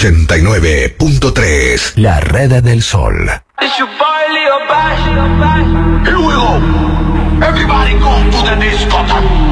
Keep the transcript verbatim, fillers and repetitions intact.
ochenta y nueve punto tres. La Red del Sol. Luego, everybody go to the discotheque.